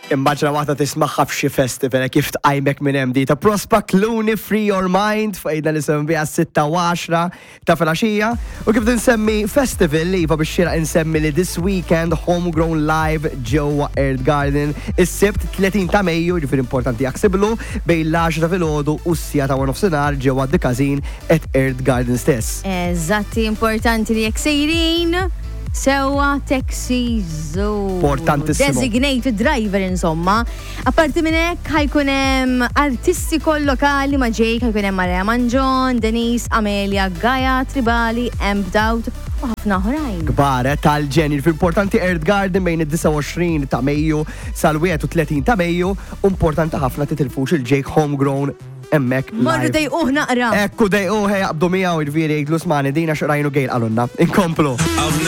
Immaġna waħda tismaħħa f'xi festival kif tqajmek minn MD ta' Prospa Clooney Free Your Mind f'ejda li semmi biha 6-10 ta' filgħaxija u kif tinsemmi festival li jiva biex xira insemmi li this weekend Homegrown Live ġewwa Earth Garden is-sibt 30 ta' Mejju ġifier importanti jaħsiblu bejn l-10 ta' filgħodu u s-sija ta' nofsinhar ġewwa The Casino at Earth Garden stess. Eżatti, importanti li jekk sejrin sewa taxis Importantissimo. Designated driver insomma. Apparti minn hekk ħajkun hemm artisti kollokali ma' Jake, ħajkun hemm Maria Manjon, Denise, Amelia, Gaia, Tribali, Amped Out u ħafna oħrajn. Kbar tal-ġenji importanti Earth Garden bejn id-29 ta' Mejju sal-31 ta' Mejju, importanti ħafna titilfux il-Jake Homegrown emmek live. Marru dejquh naqra. Ekku dejquh jaqbdu miegħu il-viri jgħidlu smani dina xrajnu gejl għalunna. Inkomplu.